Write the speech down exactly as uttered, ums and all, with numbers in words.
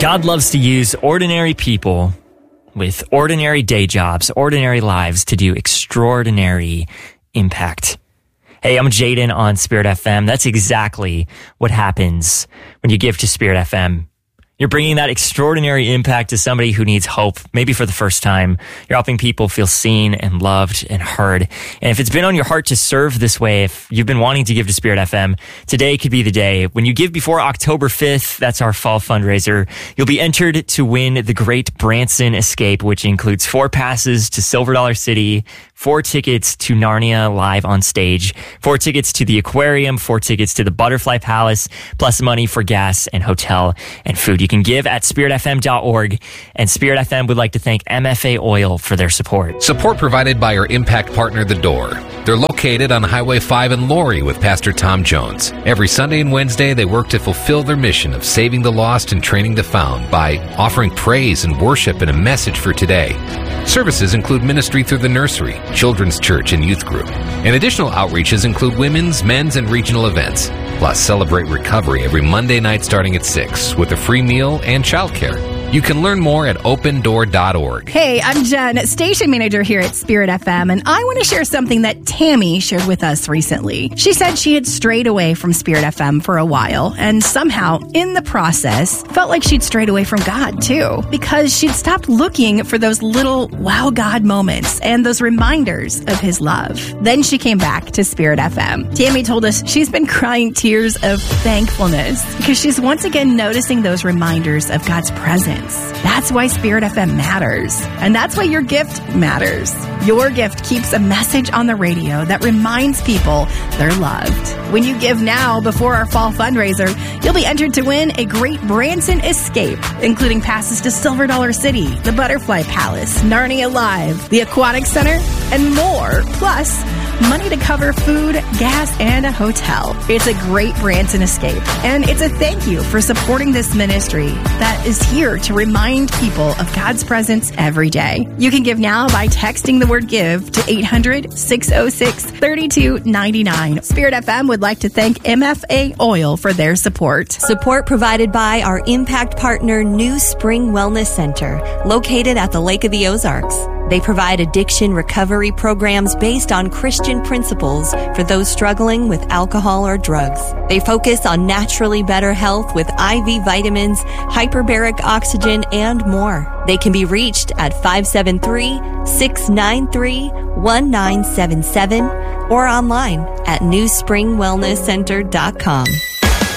God loves to use ordinary people with ordinary day jobs, ordinary lives to do extraordinary impact. Hey, I'm Jaden on Spirit F M. That's exactly what happens when you give to Spirit F M. You're bringing that extraordinary impact to somebody who needs hope, maybe for the first time. You're helping people feel seen and loved and heard. And if it's been on your heart to serve this way, if you've been wanting to give to Spirit F M, today could be the day. When you give before October fifth, that's our fall fundraiser, you'll be entered to win the Great Branson Escape, which includes four passes to Silver Dollar City, four tickets to Narnia live on stage, four tickets to the aquarium, four tickets to the Butterfly Palace, plus money for gas and hotel and food. You can give at spirit f m dot org, and Spirit F M would like to thank M F A Oil for their support. Support provided by our impact partner, The Door. They're located on Highway five in Laurie with Pastor Tom Jones. Every Sunday and Wednesday, they work to fulfill their mission of saving the lost and training the found by offering praise and worship and a message for today. Services include ministry through the nursery, children's church, and youth group. And additional outreaches include women's, men's, and regional events. Plus, celebrate recovery every Monday night starting at six with a free meal and childcare. You can learn more at open door dot org. Hey, I'm Jen, station manager here at Spirit F M, and I want to share something that Tammy shared with us recently. She said she had strayed away from Spirit F M for a while, and somehow, in the process, felt like she'd strayed away from God, too, because she'd stopped looking for those little wow God moments and those reminders of His love. Then she came back to Spirit F M. Tammy told us she's been crying tears of thankfulness because she's once again noticing those reminders of God's presence. That's why Spirit F M matters. And that's why your gift matters. Your gift keeps a message on the radio that reminds people they're loved. When you give now before our fall fundraiser, you'll be entered to win a Great Branson Escape, including passes to Silver Dollar City, the Butterfly Palace, Narnia Live, the Aquatic Center, and more. Plus, money to cover food, gas, and a hotel. It's a Great Branson Escape, and it's a thank you for supporting this ministry that is here to remind people of God's presence every day. You can give now by texting the word GIVE to eight hundred, six oh six, three two nine nine. Spirit F M would like to thank M F A Oil for their support. Support provided by our impact partner, New Spring Wellness Center, located at the Lake of the Ozarks. They provide addiction recovery programs based on Christian principles for those struggling with alcohol or drugs. They focus on naturally better health with I V vitamins, hyperbaric oxygen, and more. They can be reached at five seven three, six nine three, one nine seven seven or online at new spring wellness center dot com.